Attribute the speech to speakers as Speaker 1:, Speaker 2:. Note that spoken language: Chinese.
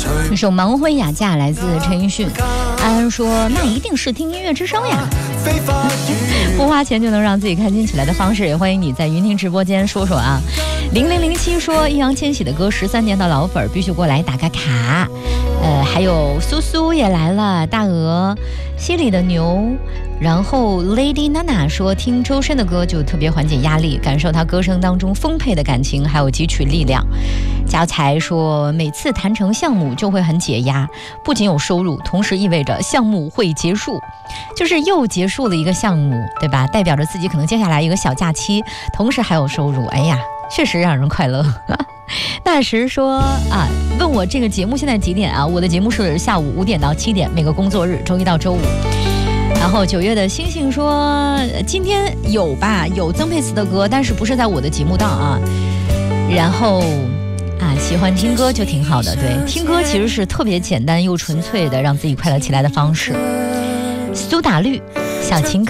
Speaker 1: 一首《盲婚哑嫁》来自陈奕迅。安安说那一定是听音乐之声呀。不花钱就能让自己开心起来的方式，也欢迎你在云听直播间说说啊。0007说易烊千玺的歌13年的老粉必须过来打个卡。还有苏苏也来了，大鹅溪里的牛。然后 Lady Nana 说听周深的歌就特别缓解压力，感受他歌声当中丰沛的感情还有汲取力量。家财说每次谈成项目就会很解压，不仅有收入，同时意味着项目会结束，就是又结束了一个项目，对吧？代表着自己可能接下来一个小假期，同时还有收入，哎呀，确实让人快乐。大石说啊，问我这个节目现在几点啊？我的节目是下午5点到7点，每个工作日，周一到周五。然后9月的星星说今天有吧，有曾沛慈的歌，但是不是在我的节目档啊。然后喜欢听歌就挺好的，对，听歌其实是特别简单又纯粹的让自己快乐起来的方式。苏打绿小情歌。